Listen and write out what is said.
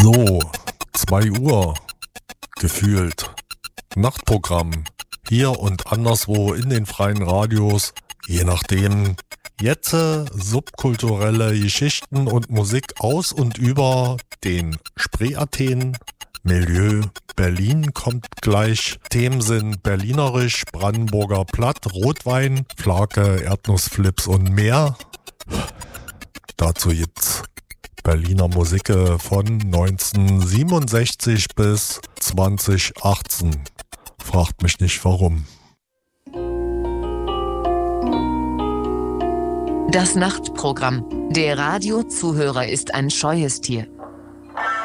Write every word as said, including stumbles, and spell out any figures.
So, zwei Uhr gefühlt. Nachtprogramm. Hier und anderswo in den freien Radios. Je nachdem. Jetzt äh, subkulturelle Geschichten und Musik aus und über den Spree-Athen. Milieu Berlin kommt gleich. Themen sind Berlinerisch, Brandenburger Platt, Rotwein, Flake, Erdnussflips und mehr. Dazu gibt's Berliner Musik von neunzehnhundertsiebenundsechzig bis zweitausendachtzehn. Fragt mich nicht warum. Das Nachtprogramm. Der Radiozuhörer ist ein scheues Tier.